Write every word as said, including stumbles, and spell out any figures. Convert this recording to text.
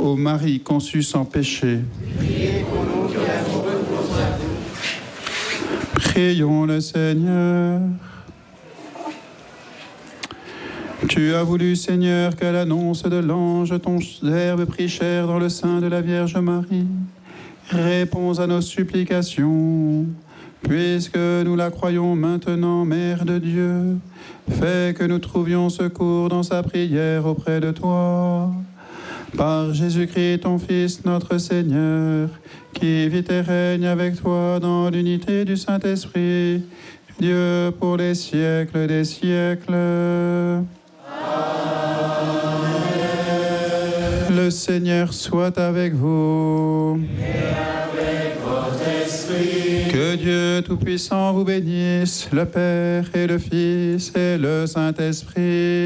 Ô Marie conçue sans péché, Priez pour nous qui avons recours à vous. prions le Seigneur. Tu as voulu, Seigneur, qu'à l'annonce de l'ange, ton Verbe prit chair dans le sein de la Vierge Marie. Réponds à nos supplications, puisque nous la croyons maintenant Mère de Dieu. Fais que nous trouvions secours dans sa prière auprès de toi. Par Jésus-Christ, ton Fils, notre Seigneur, qui vit et règne avec toi dans l'unité du Saint-Esprit, Dieu pour les siècles des siècles. Le Seigneur soit avec vous. Et avec votre esprit. Que Dieu Tout-Puissant vous bénisse, le Père et le Fils et le Saint-Esprit.